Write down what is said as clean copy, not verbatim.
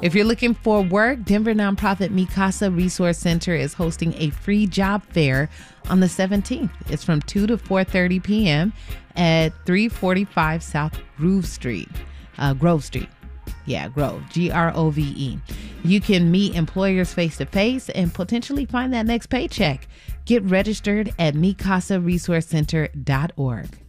If you're looking for work, Denver nonprofit Mikasa Resource Center is hosting a free job fair on the 17th. It's from 2 to 4:30 p.m. at 345 South Grove Street. Yeah, Grove, Grove. You can meet employers face-to-face and potentially find that next paycheck. Get registered at MikasaResourceCenter.org.